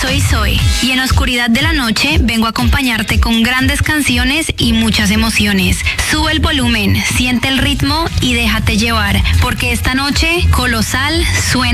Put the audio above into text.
Soy Zoe y en la oscuridad de la noche vengo a acompañarte con grandes canciones y muchas emociones. Sube el volumen, siente el ritmo y déjate llevar, porque esta noche Colosal suena